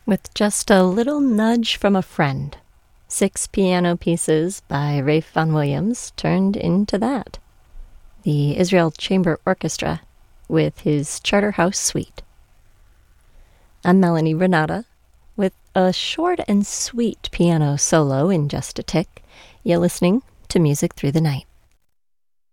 with just a little nudge from a friend. 6 piano pieces by Rafe Vaughan Williams turned into that. The Israel Chamber Orchestra with his Charterhouse Suite. I'm Melanie Renata with a short and sweet piano solo in just a tick. You're listening to Music Through the Night.